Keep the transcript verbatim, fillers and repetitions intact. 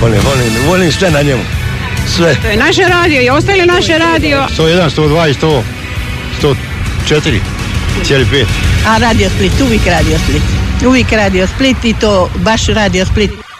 Volim, volim, volim sve na njemu. Sve. To je naše radio i ostali naše radio. sto jedan, sto dva i sto, sto četiri cijeli pet. A Radio Split, uvijek Radio Split. Uvijek Radio Split i to baš Radio Split.